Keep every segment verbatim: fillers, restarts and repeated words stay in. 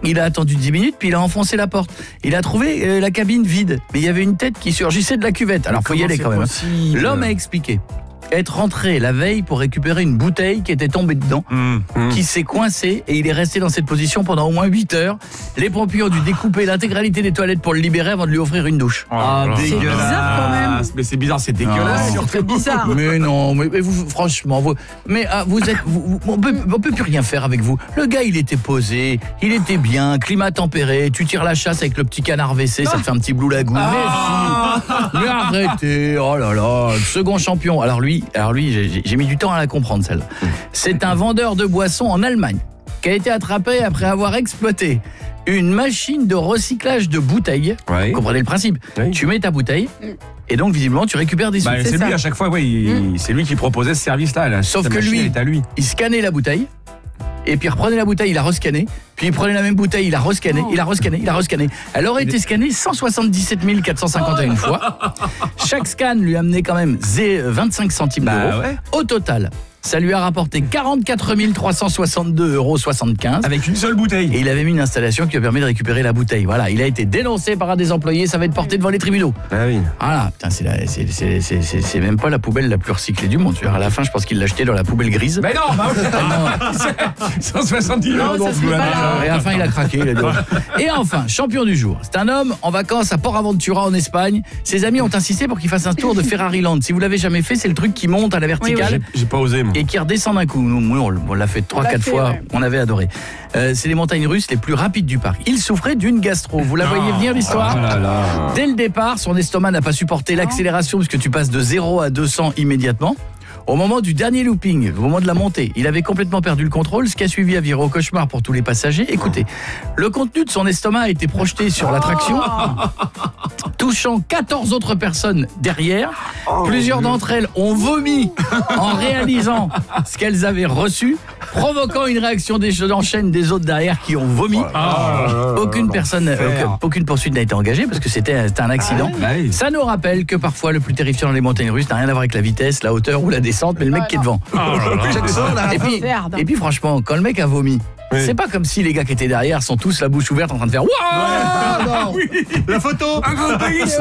Il a attendu dix minutes, puis il a enfoncé la porte. Il a trouvé euh, la cabine vide, mais il y avait une tête qui surgissait de la cuvette. Alors, faut y aller quand même. Possible. L'homme a expliqué être rentré la veille pour récupérer une bouteille qui était tombée dedans, mmh, mmh. qui s'est coincée et il est resté dans cette position pendant au moins huit heures. Les pompiers ont dû découper l'intégralité des toilettes pour le libérer avant de lui offrir une douche. Oh, ah, c'est bizarre quand même. Mais c'est bizarre, c'est dégueulasse. Non, c'est bizarre. Mais non, mais, mais vous, franchement, vous, mais ah, vous êtes, vous, vous, on peut, on peut plus rien faire avec vous. Le gars, il était posé, il était bien, climat tempéré. Tu tires la chasse avec le petit canard W C, ah. ça te fait un petit blue lagoon. Ah. Mais, mais arrêtez, oh là là, second champion. Alors lui. Alors lui, j'ai, j'ai mis du temps à la comprendre celle-là. C'est un vendeur de boissons en Allemagne qui a été attrapé après avoir exploité une machine de recyclage de bouteilles. Ouais. Vous comprenez le principe. Ouais. Tu mets ta bouteille et donc visiblement tu récupères des sous. Bah, c'est c'est lui à chaque fois, oui, mmh. c'est lui qui proposait ce service-là. Là. Sauf que lui, est à lui, il scannait la bouteille. Et puis il reprenait la bouteille, il la rescannait. Puis il prenait la même bouteille, il la rescannait, oh. il la rescannait, il la rescannait. Elle aurait été scannée cent soixante-dix-sept mille quatre cent cinquante et un fois. Chaque scan lui amenait quand même vingt-cinq centimes bah, d'euros. Ouais. Au total, ça lui a rapporté quarante-quatre mille trois cent soixante-deux euros soixante-quinze. Avec une seule bouteille. Et il avait mis une installation qui lui a permis de récupérer la bouteille. Voilà, il a été dénoncé par un des employés, ça va être porté devant les tribunaux. Ah oui. Voilà, putain, c'est, la, c'est, c'est, c'est, c'est, c'est même pas la poubelle la plus recyclée du monde. À la fin, je pense qu'il l'a acheté dans la poubelle grise. Mais non, bah cent soixante-dix euros. Et à la fin, il a craqué. Il a dit... Et enfin, champion du jour. C'est un homme en vacances à Port Aventura en Espagne. Ses amis ont insisté pour qu'il fasse un tour de Ferrari Land. Si vous l'avez jamais fait, c'est le truc qui monte à la verticale. Oui, oui. J'ai, j'ai pas osé, moi. Et qui redescend d'un coup. Nous, on, on l'a fait trois quatre fois, ouais. On avait adoré. Euh, c'est les montagnes russes les plus rapides du parc. Il souffrait d'une gastro. Vous la voyez venir l'histoire ? Oh là là. Dès le départ, son estomac n'a pas supporté l'accélération puisque tu passes de zéro à deux cents immédiatement. Au moment du dernier looping, au moment de la montée, il avait complètement perdu le contrôle, ce qui a suivi a viré au cauchemar pour tous les passagers. Écoutez, le contenu de son estomac a été projeté sur l'attraction, touchant quatorze autres personnes derrière. Plusieurs d'entre elles ont vomi en réalisant ce qu'elles avaient reçu, provoquant une réaction des en chaîne des autres derrière qui ont vomi. Aucune personne, aucune, aucune poursuite n'a été engagée parce que c'était, c'était un accident. Ça nous rappelle que parfois le plus terrifiant dans les montagnes russes n'a rien à voir avec la vitesse, la hauteur ou la descente, mais le mec qui est devant. Et puis, et puis franchement, quand le mec a vomi, oui. C'est pas comme si les gars qui étaient derrière sont tous la bouche ouverte en train de faire Wouah non. Oui. La photo. Un grain de maïs.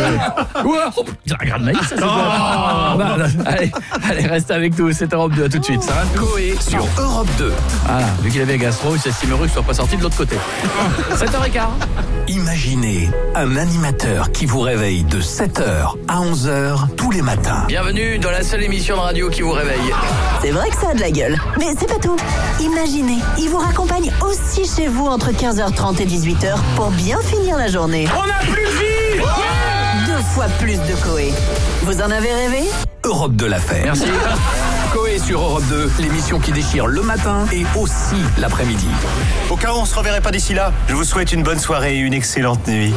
Un grain de maïs, ça c'est quoi bah, allez, allez, reste avec nous, c'est Europe deux, à tout de suite. Ça va Coé sur Europe deux. Voilà, vu qu'il avait gastro, il s'estime heureux qu'il soit pas sorti de l'autre côté. sept heures quinze. Imaginez un animateur qui vous réveille de sept heures à onze heures tous les matins. Bienvenue dans la seule émission de radio qui vous réveille. C'est vrai que ça a de la gueule, mais c'est pas tout. Imaginez, il vous raccompagne aussi chez vous entre quinze heures trente et dix-huit heures pour bien finir la journée. On a plus de vie. Ouais. Deux fois plus de Coé. Vous en avez rêvé ? Europe deux l'a fait. Merci. Coé sur Europe deux, l'émission qui déchire le matin et aussi l'après-midi. Au cas où on se reverrait pas d'ici là, je vous souhaite une bonne soirée et une excellente nuit.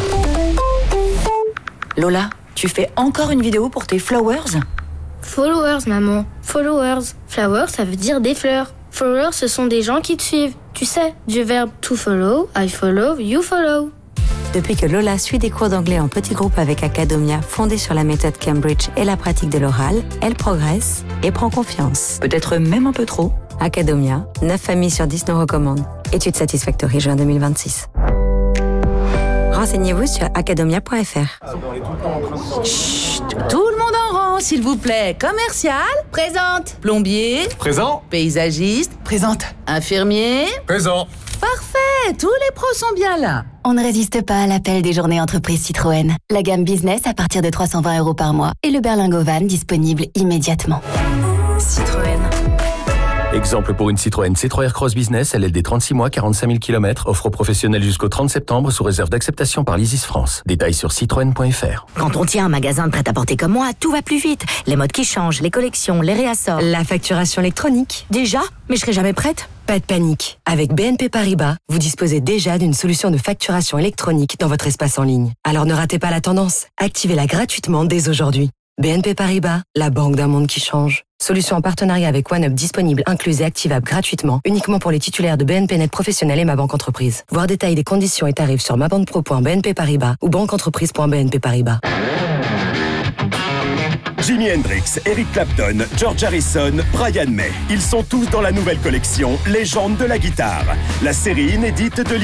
Lola, tu fais encore une vidéo pour tes flowers ? Followers, maman. Followers. Flowers, ça veut dire des fleurs. Followers, ce sont des gens qui te suivent. Tu sais, du verbe to follow, I follow, you follow. Depuis que Lola suit des cours d'anglais en petit groupe avec Academia, fondée sur la méthode Cambridge et la pratique de l'oral, elle progresse et prend confiance. Peut-être même un peu trop. Academia, neuf familles sur dix nous recommandent. Étude Satisfactory, juin deux mille vingt-six. Renseignez-vous sur academia point f r. Chut, tout le monde en rang, s'il vous plaît. Commercial, présente. Plombier, présent. Paysagiste, présente. Infirmier, présent. Parfait, tous les pros sont bien là. On ne résiste pas à l'appel des journées entreprises Citroën. La gamme business à partir de trois cent vingt euros par mois et le berlingot van disponible immédiatement. Citroën. Exemple pour une Citroën C trois R Cross Business, L L D trente-six mois, quarante-cinq mille kilomètres, offre professionnelle jusqu'au trente septembre sous réserve d'acceptation par l'Isis France. Détails sur citroën point f r. Quand on tient un magasin de prêt-à-porter comme moi, tout va plus vite. Les modes qui changent, les collections, les réassorts. La facturation électronique. Déjà ? Mais je serai jamais prête ? Pas de panique. Avec B N P Paribas, vous disposez déjà d'une solution de facturation électronique dans votre espace en ligne. Alors ne ratez pas la tendance. Activez-la gratuitement dès aujourd'hui. B N P Paribas, la banque d'un monde qui change. Solution en partenariat avec OneUp disponible, incluse et activable gratuitement, uniquement pour les titulaires de B N P Net Professionnel et Ma Banque Entreprise. Voir détails des conditions et tarifs sur mabanquepro point b n p paribas ou banqueentreprise point b n p paribas. Jimi Hendrix, Eric Clapton, George Harrison, Brian May. Ils sont tous dans la nouvelle collection Légende de la guitare. La série inédite de